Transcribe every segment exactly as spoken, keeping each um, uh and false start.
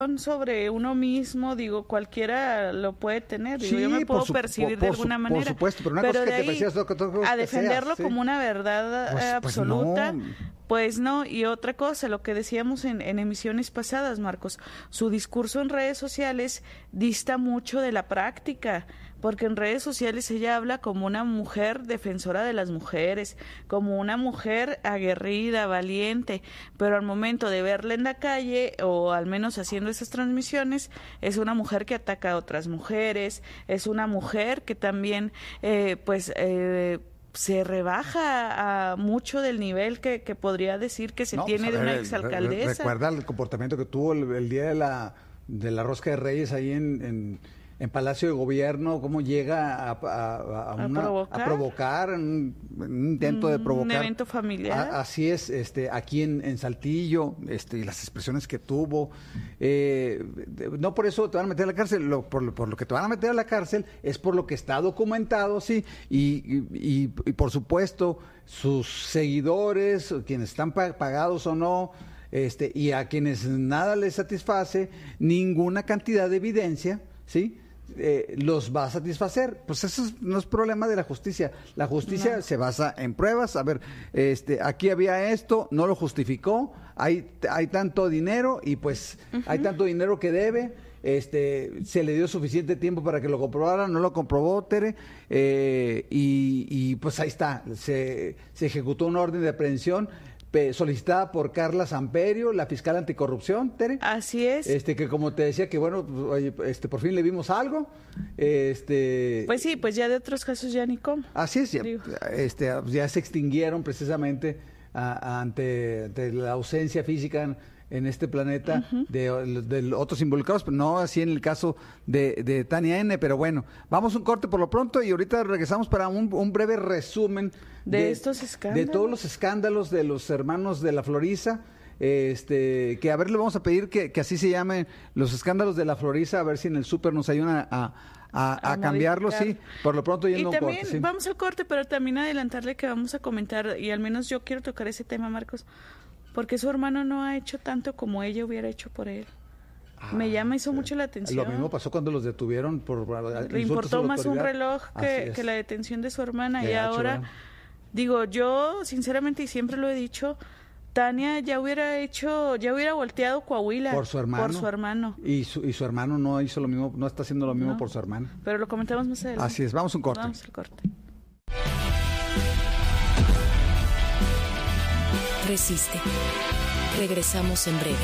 sobre uno mismo, digo, cualquiera lo puede tener, digo, sí, yo me puedo su, percibir por, de alguna por manera, por supuesto, pero una pero cosa de que te ahí percibas lo que tú crees a que defenderlo seas, ¿sí? como una verdad pues, absoluta, pues no. pues no. Y otra cosa, lo que decíamos en, en emisiones pasadas, Marcos, su discurso en redes sociales dista mucho de la práctica, porque en redes sociales ella habla como una mujer defensora de las mujeres, como una mujer aguerrida, valiente, pero al momento de verla en la calle, o al menos haciendo esas transmisiones, es una mujer que ataca a otras mujeres, es una mujer que también, eh, pues, eh, se rebaja a mucho del nivel que, que podría decir que se no, tiene pues, de una ver, exalcaldesa. Re, recuerda el comportamiento que tuvo el, el día de la, de la Rosca de Reyes ahí en... en... en Palacio de Gobierno, cómo llega a, a, a, una, ¿A provocar, a provocar un, un intento de provocar. Un evento familiar. A, así es, este, aquí en, en Saltillo, este, las expresiones que tuvo. Eh, no por eso te van a meter a la cárcel, lo, por, por lo que te van a meter a la cárcel es por lo que está documentado, sí, y, y, y, y por supuesto sus seguidores, quienes están pagados o no, este, y a quienes nada les satisface, ninguna cantidad de evidencia, ¿sí?, Eh, los va a satisfacer. Pues eso es, no es problema de la justicia. La justicia no. se basa en pruebas. A ver, este, aquí había esto, no lo justificó, hay, hay tanto dinero y pues uh-huh. hay tanto dinero que debe. Este, se le dio suficiente tiempo para que lo comprobara, no lo comprobó, Tere, eh, y, y pues ahí está, se, se ejecutó una orden de aprehensión solicitada por Carla Samperio, la fiscal anticorrupción, Tere. Así es. Este, que como te decía, que bueno, oye, este, por fin le vimos algo. Este. Pues sí, pues ya de otros casos ya ni cómo. Así es, ya, este, ya se extinguieron precisamente a, a, ante, ante la ausencia física en, en este planeta uh-huh. de, de otros involucrados, pero no así en el caso de, de Tania N. Pero bueno, vamos a un corte por lo pronto y ahorita regresamos para un, un breve resumen de, de estos escándalos, de todos los escándalos de los hermanos de la Florisa. Este, que a ver, le vamos a pedir que, que así se llamen los escándalos de la Florisa, a ver si en el súper nos ayudan a, a, a, a cambiarlo, sí, por lo pronto yendo y también un corte, sí. Vamos al corte, pero también adelantarle que vamos a comentar, y al menos yo quiero tocar ese tema, Marcos, porque su hermano no ha hecho tanto como ella hubiera hecho por él. Ah, Me llama, hizo sí. mucho la atención. Lo mismo pasó cuando los detuvieron por Le importó más un reloj que, que la detención de su hermana, y ahora, hecho, digo, yo sinceramente y siempre lo he dicho, Tania ya hubiera hecho, ya hubiera volteado Coahuila por su hermano, por su hermano. Y su, y su hermano no hizo lo mismo, no está haciendo lo mismo no, por su hermano. Pero lo comentamos más adelante. Así es, vamos a un corte. Vamos al corte. Resiste. Regresamos en breve.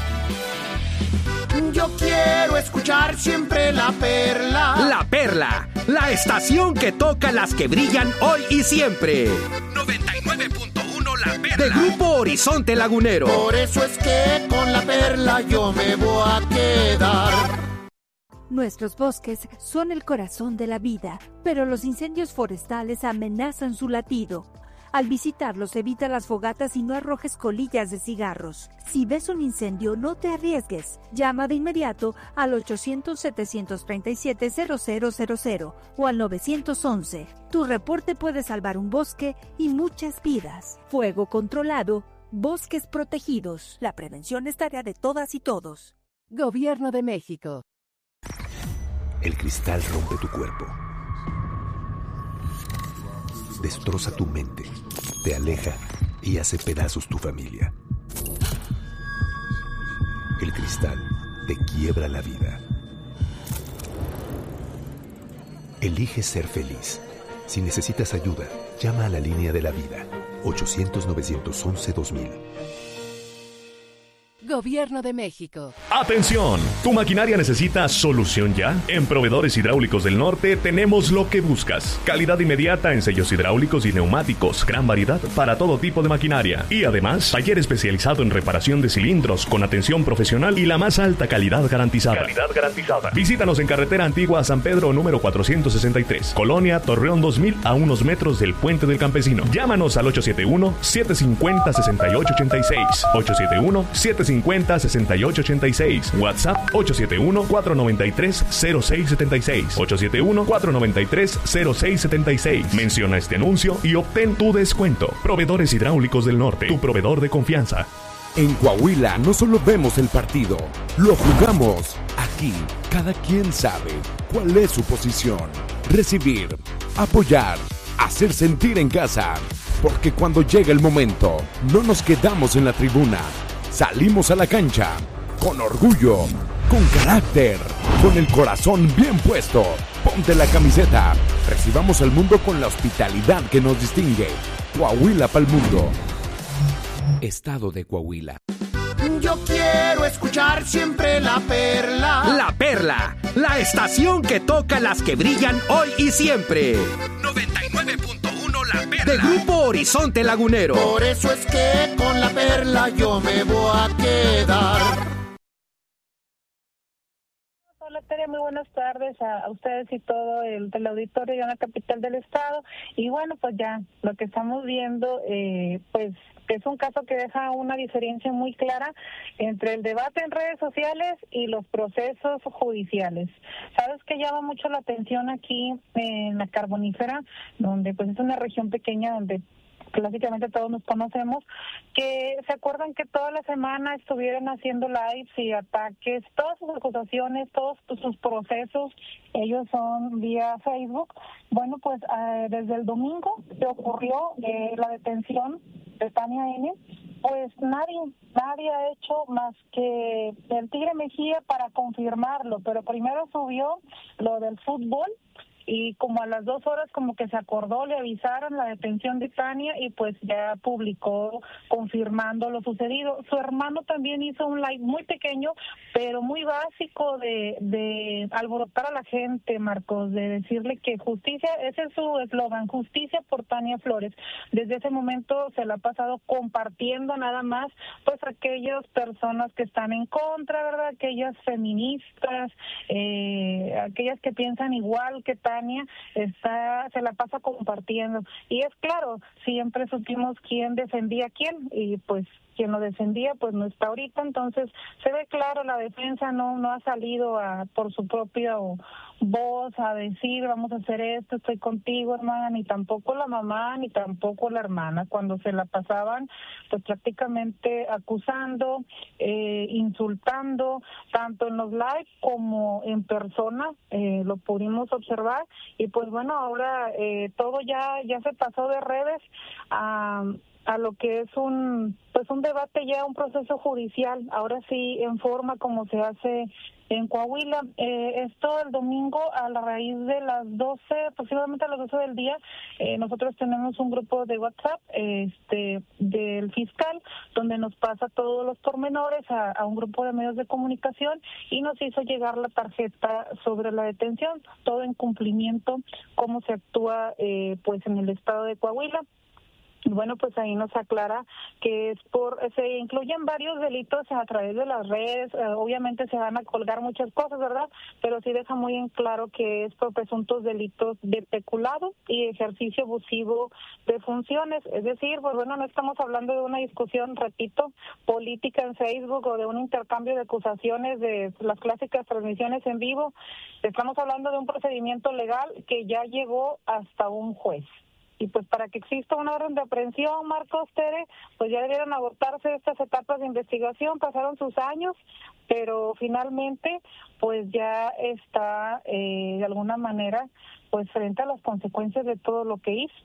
Yo quiero escuchar siempre La Perla. La Perla, la estación que toca las que brillan hoy y siempre. noventa y nueve punto uno La Perla. De Grupo Horizonte Lagunero. Por eso es que con La Perla yo me voy a quedar. Nuestros bosques son el corazón de la vida, pero los incendios forestales amenazan su latido. Al visitarlos, evita las fogatas y no arrojes colillas de cigarros. Si ves un incendio, no te arriesgues. Llama de inmediato al ochocientos, setecientos treinta y siete, cero cero cero cero o al nueve once. Tu reporte puede salvar un bosque y muchas vidas. Fuego controlado, bosques protegidos. La prevención es tarea de todas y todos. Gobierno de México. El cristal rompe tu cuerpo. Destroza tu mente, te aleja y hace pedazos tu familia. El cristal te quiebra la vida. Elige ser feliz. Si necesitas ayuda, llama a la línea de la vida, ochocientos, novecientos once, dos mil. Gobierno de México. ¡Atención! ¿Tu maquinaria necesita solución ya? En Proveedores Hidráulicos del Norte tenemos lo que buscas. Calidad inmediata en sellos hidráulicos y neumáticos. Gran variedad para todo tipo de maquinaria. Y además, taller especializado en reparación de cilindros con atención profesional y la más alta calidad garantizada. Calidad garantizada. Visítanos en Carretera Antigua San Pedro número cuatrocientos sesenta y tres. Colonia Torreón dos mil, a unos metros del Puente del Campesino. Llámanos al ocho siete uno, siete cinco cero, seis ocho ocho seis. ocho siete uno, siete cincuenta, sesenta y ocho ochenta y seis. WhatsApp ocho siete uno, cuatro nueve tres, cero seis siete seis. ocho siete uno, cuatro nueve tres, cero seis siete seis. Menciona este anuncio y obtén tu descuento. Proveedores Hidráulicos del Norte, tu proveedor de confianza. En Coahuila no solo vemos el partido, lo jugamos. Aquí, cada quien sabe cuál es su posición. Recibir, apoyar, hacer sentir en casa. Porque cuando llega el momento, no nos quedamos en la tribuna. Salimos a la cancha, con orgullo, con carácter, con el corazón bien puesto. Ponte la camiseta. Recibamos al mundo con la hospitalidad que nos distingue. Coahuila pa'l mundo. Estado de Coahuila. Yo quiero escuchar siempre La Perla. La Perla, la estación que toca las que brillan hoy y siempre. noventa y nueve punto uno La Perla. De Grupo Horizonte Lagunero. Por eso es que con La Perla yo me voy a quedar. Hola, Tere, muy buenas tardes a, a ustedes y todo el del auditorio ya en la capital del estado. Y bueno, pues ya lo que estamos viendo, eh, pues es un caso que deja una diferencia muy clara entre el debate en redes sociales y los procesos judiciales. ¿Sabes qué llama mucho la atención aquí en la Carbonífera, donde pues es una región pequeña donde clásicamente todos nos conocemos, que se acuerdan que toda la semana estuvieron haciendo lives y ataques, todas sus acusaciones, todos sus procesos, ellos son vía Facebook? Bueno, pues eh, desde el domingo que ocurrió eh, la detención de Tania N., pues nadie, nadie ha hecho más que el Tigre Mejía para confirmarlo, pero primero subió lo del fútbol, y como a las dos horas como que se acordó, le avisaron la detención de Tania y pues ya publicó confirmando lo sucedido. Su hermano también hizo un live muy pequeño, pero muy básico de, de alborotar a la gente, Marcos, de decirle que justicia, ese es su eslogan, justicia por Tania Flores. Desde ese momento se la ha pasado compartiendo nada más, pues aquellas personas que están en contra, ¿verdad? Aquellas feministas, eh, aquellas que piensan igual que Tania, está se la pasa compartiendo. Y es claro, siempre supimos quién defendía a quién, y pues quien lo defendía pues no está ahorita, entonces se ve claro, la defensa no no ha salido a por su propia voz a decir vamos a hacer esto, estoy contigo, hermana, ni tampoco la mamá, ni tampoco la hermana, cuando se la pasaban pues prácticamente acusando, eh, insultando, tanto en los live como en persona, eh, lo pudimos observar, y pues bueno, ahora eh, todo ya ya se pasó de redes a a lo que es un pues un debate ya, un proceso judicial, ahora sí en forma como se hace en Coahuila. Eh, esto el domingo a la raíz de las doce, aproximadamente a las doce del día, eh, nosotros tenemos un grupo de WhatsApp este del fiscal, donde nos pasa todos los pormenores a, a un grupo de medios de comunicación, y nos hizo llegar la tarjeta sobre la detención, todo en cumplimiento, cómo se actúa eh, pues en el estado de Coahuila. Y bueno, pues ahí nos aclara que es por, se incluyen varios delitos a través de las redes, eh, obviamente se van a colgar muchas cosas, ¿verdad? Pero sí deja muy en claro que es por presuntos delitos de peculado y ejercicio abusivo de funciones, es decir, pues bueno, no estamos hablando de una discusión, repito, política en Facebook o de un intercambio de acusaciones de las clásicas transmisiones en vivo, estamos hablando de un procedimiento legal que ya llegó hasta un juez. Y pues para que exista una orden de aprehensión, Marcos, Tere, pues ya debieron agotarse estas etapas de investigación, pasaron sus años, pero finalmente pues ya está eh, de alguna manera pues frente a las consecuencias de todo lo que hizo.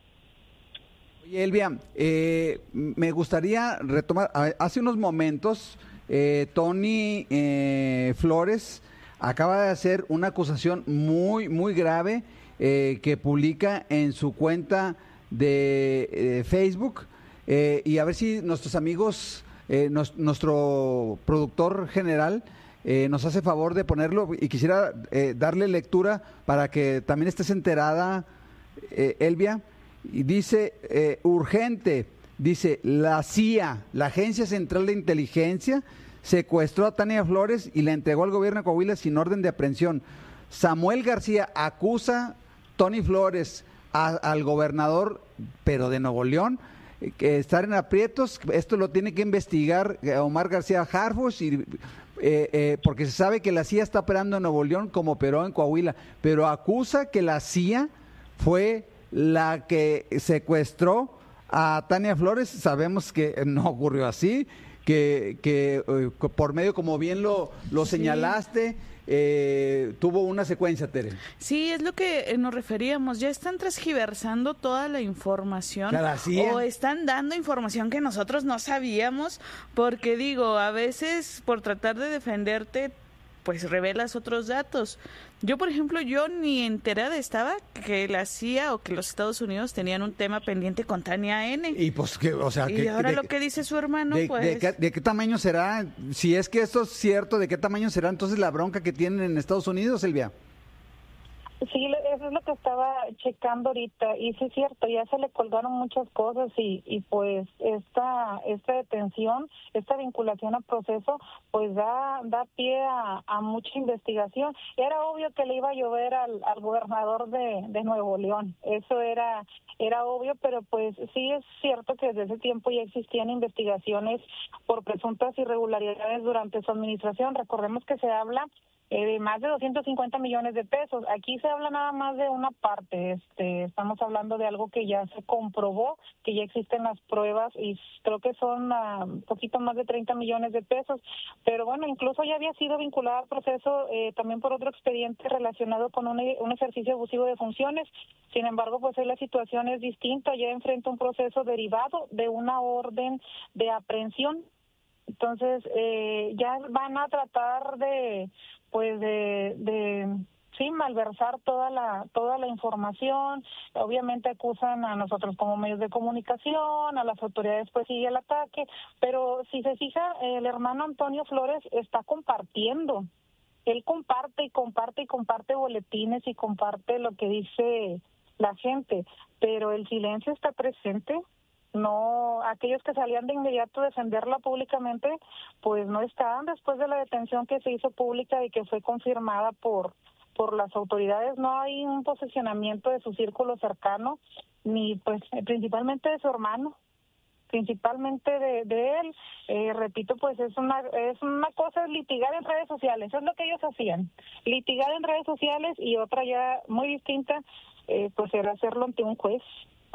Oye, Elvia, eh, me gustaría retomar, hace unos momentos eh, Tony eh, Flores acaba de hacer una acusación muy, muy grave, Eh, que publica en su cuenta de eh, Facebook, eh, y a ver si nuestros amigos, eh, nos, nuestro productor general eh, nos hace favor de ponerlo, y quisiera eh, darle lectura para que también estés enterada, eh, Elvia. Y dice, eh, urgente, dice, la C I A, la Agencia Central de Inteligencia, secuestró a Tania Flores y la entregó al gobierno de Coahuila sin orden de aprehensión. Samuel García acusa Tony Flores a, al gobernador, pero de Nuevo León, que estar en aprietos. Esto lo tiene que investigar Omar García Harfuch, y, eh, eh, porque se sabe que la C I A está operando en Nuevo León como operó en Coahuila, pero acusa que la C I A fue la que secuestró a Tania Flores. Sabemos que no ocurrió así, que, que eh, por medio, como bien lo, lo Sí. señalaste, eh, tuvo una secuencia, Tere. Sí, es lo que eh, nos referíamos. Ya están transgiversando toda la información Claro, así es. o están dando información que nosotros no sabíamos, porque digo, a veces por tratar de defenderte, pues revelas otros datos. Yo, por ejemplo, yo ni enterada estaba que la C I A o que los Estados Unidos tenían un tema pendiente con Tania N. Y pues, que, o sea, Y que, ahora de, lo que dice su hermano, de, pues... de qué, ¿de qué tamaño será? Si es que esto es cierto, ¿de qué tamaño será entonces la bronca que tienen en Estados Unidos, Silvia? Sí, eso es lo que estaba checando ahorita y sí es cierto, ya se le colgaron muchas cosas y, y pues esta esta detención, esta vinculación a proceso, pues da da pie a, a mucha investigación. Era obvio que le iba a llover al, al gobernador de, de Nuevo León, eso era era obvio, pero pues sí es cierto que desde ese tiempo ya existían investigaciones por presuntas irregularidades durante su administración. Recordemos que se habla Eh, de más de doscientos cincuenta millones de pesos. Aquí se habla nada más de una parte. Este, estamos hablando de algo que ya se comprobó, que ya existen las pruebas y creo que son uh, un poquito más de treinta millones de pesos. Pero bueno, incluso ya había sido vinculada al proceso eh, también por otro expediente relacionado con un, un ejercicio abusivo de funciones. Sin embargo, pues hoy la situación es distinta. Ya enfrenta un proceso derivado de una orden de aprehensión. Entonces, eh, ya van a tratar de pues de, de sí malversar toda la toda la información. Obviamente acusan a nosotros como medios de comunicación, a las autoridades pues sigue el ataque, pero si se fija, el hermano Antonio Flores está compartiendo, él comparte y comparte y comparte boletines y comparte lo que dice la gente, pero el silencio está presente. No, aquellos que salían de inmediato a defenderla públicamente, pues no estaban después de la detención que se hizo pública y que fue confirmada por por las autoridades. No hay un posicionamiento de su círculo cercano, ni pues principalmente de su hermano, principalmente de, de él. Eh, repito, pues es una es una cosa litigar en redes sociales, eso es lo que ellos hacían, litigar en redes sociales, y otra ya muy distinta, eh, pues era hacerlo ante un juez.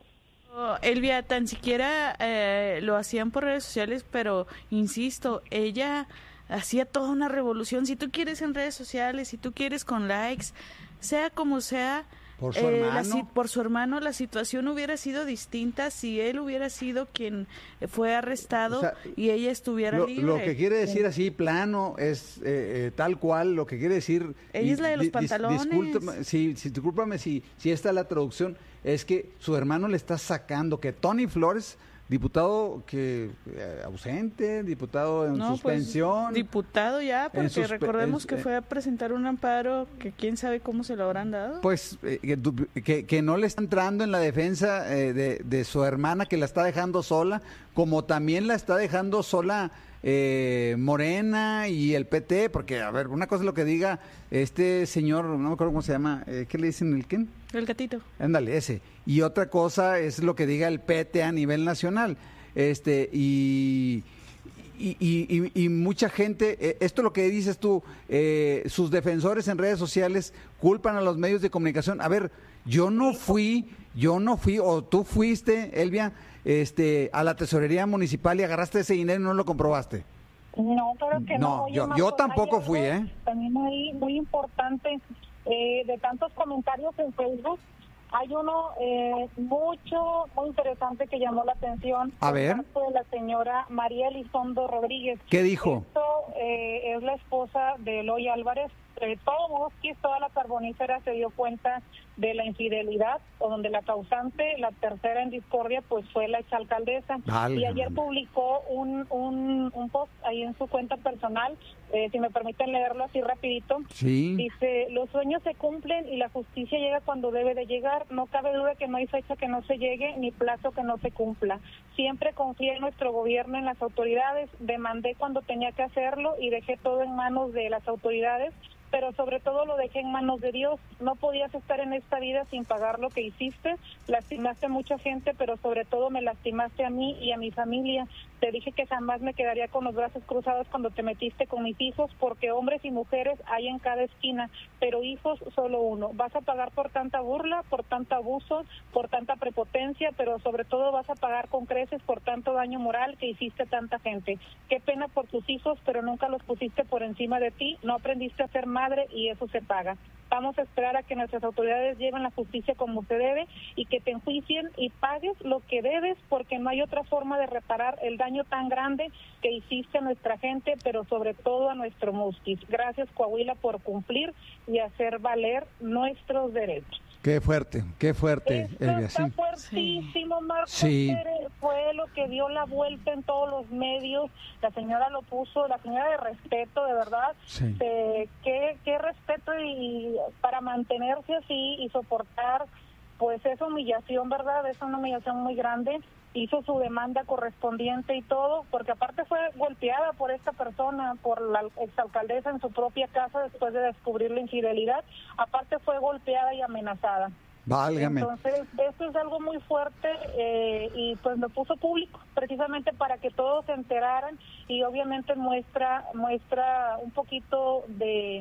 Elvia, tan siquiera eh, lo hacían por redes sociales, pero insisto, ella hacía toda una revolución. Si tú quieres en redes sociales, si tú quieres con likes, sea como sea, por su, eh, hermano. La, por su hermano, la situación hubiera sido distinta si él hubiera sido quien fue arrestado, o sea, y ella estuviera lo, libre. Lo que quiere decir así plano es eh, eh, tal cual, lo que quiere decir... Ella y, es la de los dis, pantalones. Discúlpame, si, si, discúlpame si, si esta es la traducción, es que su hermano le está sacando que Tony Flores, diputado que eh, ausente, diputado en no, suspensión. Pues, diputado ya, porque suspe- recordemos en, que fue a presentar un amparo que quién sabe cómo se lo habrán dado. Pues eh, que, que no le está entrando en la defensa eh, de, de su hermana, que la está dejando sola, como también la está dejando sola eh, Morena y el P T, porque, a ver, una cosa es lo que diga este señor, no me acuerdo cómo se llama, eh, ¿qué le dicen? ¿El quién? El gatito. Ándale, ese. Y otra cosa es lo que diga el P T a nivel nacional. Este, y... Y, y, y, y mucha gente, eh, esto es lo que dices tú, eh, sus defensores en redes sociales culpan a los medios de comunicación. A ver, yo no fui, yo no fui, o tú fuiste, Elvia, este, a la tesorería municipal y agarraste ese dinero y no lo comprobaste. No, claro que no. No, Oye, yo, Marco, yo tampoco fui, ¿eh? También hay muy importante, eh, de tantos comentarios en Facebook, hay uno eh, mucho, muy interesante que llamó la atención. A ver. De la señora María Elizondo Rodríguez. ¿Qué dijo? Esto eh, es la esposa de Eloy Álvarez. Eh, todo Mosquis, toda la carbonífera se dio cuenta de la infidelidad, o donde la causante, la tercera en discordia, pues fue la exalcaldesa. Vale. Y ayer publicó un, un, un post ahí en su cuenta personal, eh, si me permiten leerlo así rapidito. Sí. Dice, los sueños se cumplen y la justicia llega cuando debe de llegar. No cabe duda que no hay fecha que no se llegue ni plazo que no se cumpla. Siempre confié en nuestro gobierno, en las autoridades, demandé cuando tenía que hacerlo y dejé todo en manos de las autoridades. pero sobre todo lo dejé en manos de Dios. No podías estar en esta vida sin pagar lo que hiciste, lastimaste a mucha gente, pero sobre todo me lastimaste a mí y a mi familia. Te dije que jamás me quedaría con los brazos cruzados cuando te metiste con mis hijos, porque hombres y mujeres hay en cada esquina, pero hijos solo uno. Vas a pagar por tanta burla, por tanto abuso, por tanta prepotencia, pero sobre todo vas a pagar con creces por tanto daño moral que hiciste a tanta gente. Qué pena por tus hijos, pero nunca los pusiste por encima de ti, no aprendiste a ser madre y eso se paga. Vamos a esperar a que nuestras autoridades lleven la justicia como se debe y que te enjuicien y pagues lo que debes, porque no hay otra forma de reparar el daño tan grande que hiciste a nuestra gente, pero sobre todo a nuestro Musquis. Gracias, Coahuila, por cumplir y hacer valer nuestros derechos. Qué fuerte, qué fuerte, Esto Elvia. está Sí. fuertísimo, Marcos. Sí. Pérez, fue lo que dio la vuelta en todos los medios. La señora lo puso, la señora de respeto, de verdad. Sí. Eh, qué, qué respeto y para mantenerse así y soportar, pues esa humillación, ¿verdad? Es una humillación muy grande. Hizo su demanda correspondiente y todo, porque aparte fue golpeada por esta persona, por la exalcaldesa en su propia casa después de descubrir la infidelidad. Aparte fue golpeada y amenazada. Válgame. Entonces, esto es algo muy fuerte eh, y pues lo puso público precisamente para que todos se enteraran y obviamente muestra muestra un poquito de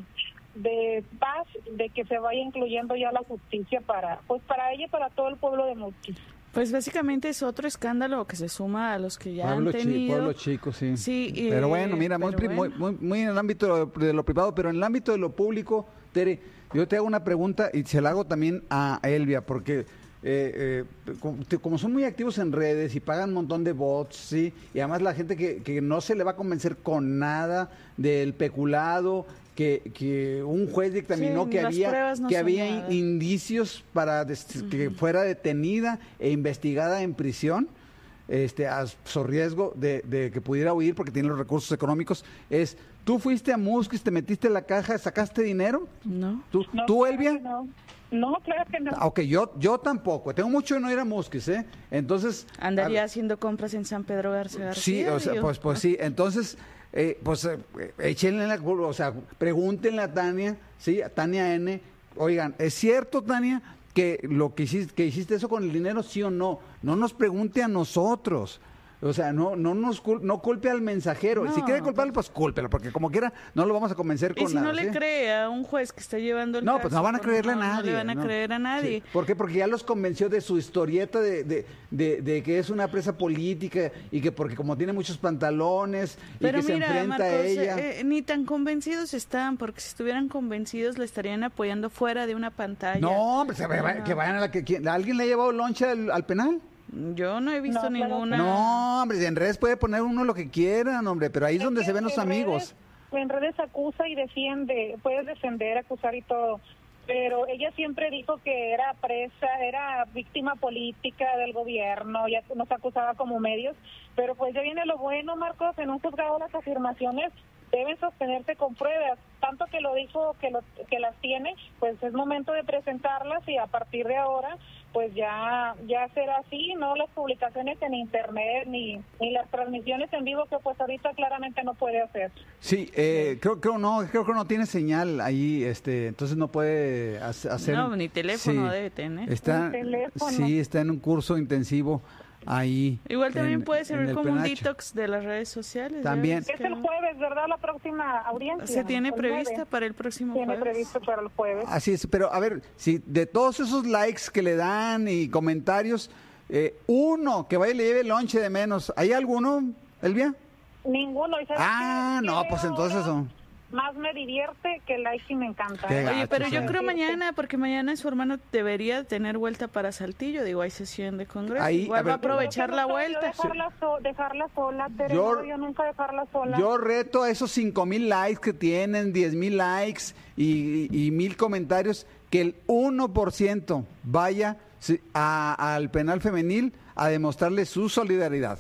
de paz, de que se vaya incluyendo ya la justicia para pues para ella y para todo el pueblo de Musquis. Pues básicamente es otro escándalo que se suma a los que ya Pueblo han tenido. Chi, pueblo chico, sí. Sí, eh, pero bueno, mira, muy, pero muy, bueno. muy, muy en el ámbito de lo, de lo privado, pero en el ámbito de lo público, Tere, yo te hago una pregunta y se la hago también a Elvia, porque eh, eh, como, como son muy activos en redes y pagan un montón de bots, sí, y además la gente que, que no se le va a convencer con nada del peculado, que, que un juez dictaminó Sí, que las había pruebas no que son había nada. indicios para des- uh-huh. que fuera detenida e investigada en prisión, este a su riesgo de, de que pudiera huir porque tiene los recursos económicos. Es, ¿tú fuiste a Musquis, te metiste en la caja, sacaste dinero? No. ¿Tú, No, ¿tú claro Elvia? que No. no, claro que no. Ok, yo, yo tampoco. Tengo mucho de no ir a Musquis, ¿eh? Entonces... Andaría a- haciendo compras en San Pedro Garza García. Sí, o sea, digo. pues, pues sí. Entonces, eh, pues eh, échenle la culpa, o sea, pregúntenle a Tania, sí, a Tania N. Oigan, ¿es cierto, Tania, que lo que hiciste, que hiciste eso con el dinero, sí o no? No nos pregunte a nosotros. O sea, no no nos cul- no culpe al mensajero. No. Si quiere culparlo, pues cúlpelo, porque como quiera no lo vamos a convencer con Y si nada. no le ¿sí? cree a un juez que está llevando el No, caso, pues no van a creerle no, a nadie. No le van a ¿no? creer a nadie. Sí. ¿Por qué? Porque ya los convenció de su historieta de, de, de, de que es una presa política y que porque como tiene muchos pantalones y Pero que mira, se enfrenta Marcos, a ella. eh, eh, ni tan convencidos están, porque si estuvieran convencidos le estarían apoyando fuera de una pantalla. No, hombre, se va- que vayan a la que quien- ¿alguien le ha llevado loncha al, al penal? Yo no he visto No, claro ninguna. No, hombre, en redes puede poner uno lo que quieran, hombre, pero ahí es donde que se ven los en amigos. Redes, en redes acusa y defiende, puedes defender, acusar y todo, pero ella siempre dijo que era presa, era víctima política del gobierno, ya nos acusaba como medios, pero pues ya viene lo bueno, Marcos, en un juzgado las afirmaciones deben sostenerse con pruebas, tanto que lo dijo que lo que las tiene, pues es momento de presentarlas y a partir de ahora pues ya ya será así, no las publicaciones en internet ni ni las transmisiones en vivo que pues ahorita claramente no puede hacer. Sí, eh, creo creo no, creo que no tiene señal ahí, este, entonces no puede hace- hacer. No, ni teléfono Sí, debe tener. Está, Ni teléfono. sí, está en un curso intensivo ahí. Igual también en- puede en servir el como un penacho. detox de las redes sociales. ya También. ves Es que el jueves, ¿verdad? La próxima audiencia. Se tiene el prevista nueve. para el próximo Tiene jueves. previsto para el jueves. Así es, pero a ver, si de todos esos likes que le dan y comentarios, eh, uno que vaya y le lleve lonche de menos, ¿hay alguno, Elvia? Ninguno. ¿Y sabes Ah, qué? no, ¿Qué pues veo entonces ahora? eso. Más me divierte que el like y me encanta. Qué ¿eh? Oye, gacho, pero yo sí. creo mañana, porque mañana su hermano debería tener vuelta para Saltillo. Digo, hay sesión de Congreso. Ahí, Igual a va a ver, aprovechar Pero la no puedo vuelta. Dejarla, so- dejarla sola, Tere, Yo- no, yo nunca dejarla sola. Yo reto a esos cinco mil likes que tienen, diez mil likes y, y, y mil comentarios, que el uno por ciento vaya sí, a- al penal femenil a demostrarle su solidaridad.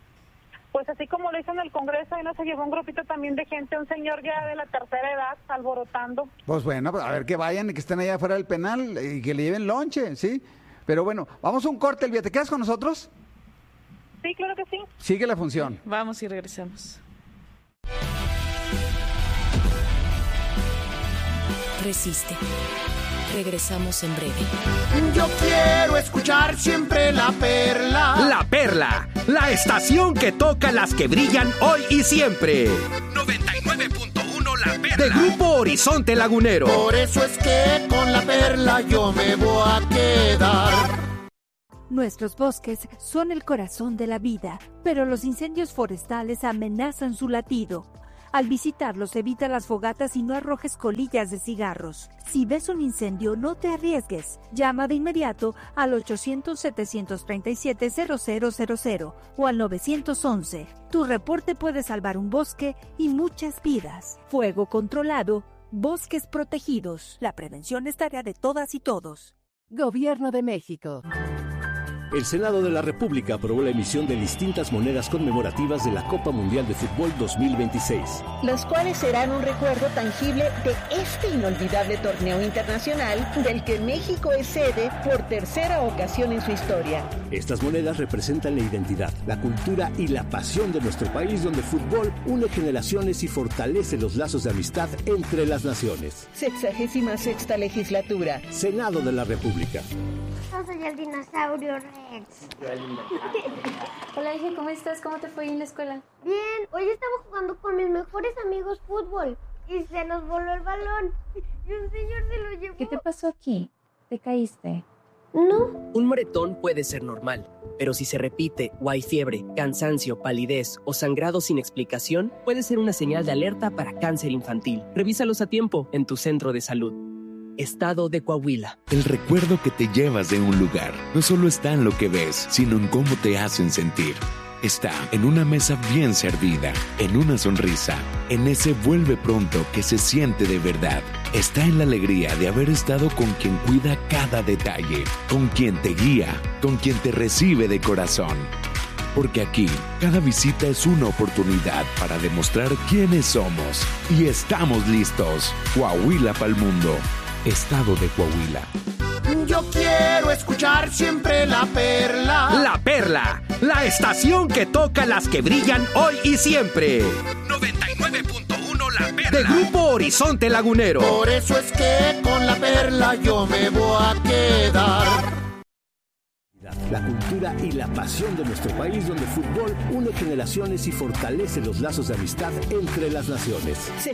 Pues así como lo hizo en el Congreso, ahí no se llevó un grupito también de gente, un señor ya de la tercera edad, alborotando. Pues bueno, pues a ver que vayan y que estén allá afuera del penal y que le lleven lonche, ¿sí? Pero bueno, vamos a un corte, Elvia, ¿te quedas con nosotros? Sí, claro que sí. Sigue la función. Vamos y regresamos. Resiste. Regresamos en breve. Yo quiero escuchar siempre La Perla. La Perla, la estación que toca las que brillan hoy y siempre. noventa y nueve punto uno La Perla. De Grupo Horizonte Lagunero. Por eso es que con La Perla yo me voy a quedar. Nuestros bosques son el corazón de la vida, pero los incendios forestales amenazan su latido. Al visitarlos, evita las fogatas y no arrojes colillas de cigarros. Si ves un incendio, no te arriesgues. Llama de inmediato al ochocientos, setecientos treinta y siete, cero cero cero cero o al nueve once. Tu reporte puede salvar un bosque y muchas vidas. Fuego controlado, bosques protegidos. La prevención es tarea de todas y todos. Gobierno de México. El Senado de la República aprobó la emisión de distintas monedas conmemorativas de la Copa Mundial de Fútbol dos mil veintiséis. Las cuales serán un recuerdo tangible de este inolvidable torneo internacional del que México es sede por tercera ocasión en su historia. Estas monedas representan la identidad, la cultura y la pasión de nuestro país, donde el fútbol une generaciones y fortalece los lazos de amistad entre las naciones. Sexagésima sexta legislatura. Senado de la República. Yo soy el dinosaurio Rex. Hola, hija, ¿cómo estás? ¿Cómo te fue en la escuela? Bien, hoy estaba jugando con mis mejores amigos fútbol y se nos voló el balón y un señor se lo llevó. ¿Qué te pasó aquí? ¿Te caíste? No. Un moretón puede ser normal, pero si se repite o hay fiebre, cansancio, palidez o sangrado sin explicación, puede ser una señal de alerta para cáncer infantil. Revísalos a tiempo en tu centro de salud. Estado de Coahuila. El recuerdo que te llevas de un lugar no solo está en lo que ves, sino en cómo te hacen sentir. Está en una mesa bien servida, en una sonrisa, en ese vuelve pronto que se siente de verdad. Está en la alegría de haber estado con quien cuida cada detalle, con quien te guía, con quien te recibe de corazón. Porque aquí, cada visita es una oportunidad para demostrar quiénes somos. Y estamos listos. Coahuila pa'l mundo. Estado de Coahuila. Yo quiero escuchar siempre La Perla. La Perla, la estación que toca las que brillan hoy y siempre. noventa y nueve punto uno La Perla. De Grupo Horizonte Lagunero. Por eso es que con La Perla yo me voy a quedar. La cultura y la pasión de nuestro país, donde el fútbol une generaciones y fortalece los lazos de amistad entre las naciones. Sí.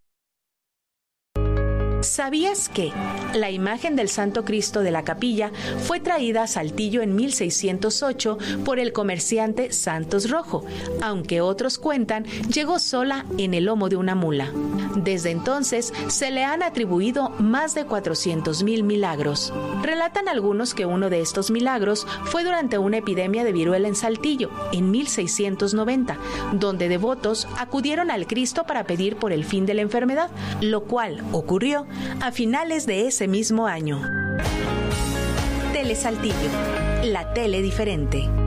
¿Sabías que la imagen del Santo Cristo de la Capilla fue traída a Saltillo en mil seiscientos ocho por el comerciante Santos Rojo, aunque otros cuentan llegó sola en el lomo de una mula? Desde entonces se le han atribuido más de cuatrocientos mil milagros. Relatan algunos que uno de estos milagros fue durante una epidemia de viruela en Saltillo en mil seiscientos noventa, donde devotos acudieron al Cristo para pedir por el fin de la enfermedad, lo cual ocurrió a finales de ese mismo año. Tele Saltillo, la tele diferente.